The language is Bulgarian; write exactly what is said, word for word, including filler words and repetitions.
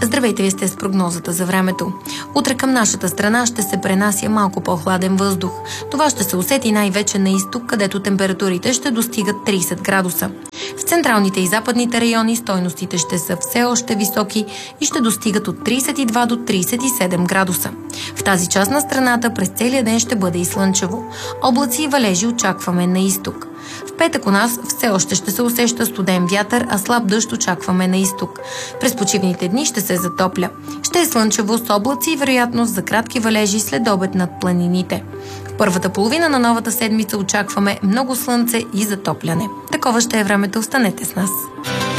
Здравейте, вие сте с прогнозата за времето. Утре към нашата страна ще се пренася малко по-хладен въздух. Това ще се усети най-вече на изток, където температурите ще достигат трийсет градуса. В централните и западните райони стойностите ще са все още високи и ще достигат от трийсет и два до трийсет и седем градуса. В тази част на страната през целия ден ще бъде и слънчево. Облаци и валежи очакваме на изток. В петък у нас все още ще се усеща студен вятър, а слаб дъжд очакваме на изток. През почивните дни ще се затопля. Ще е слънчево с облаци и вероятност за кратки валежи след обед над планините. В първата половина на новата седмица очакваме много слънце и затопляне. Такова ще е времето, останете с нас.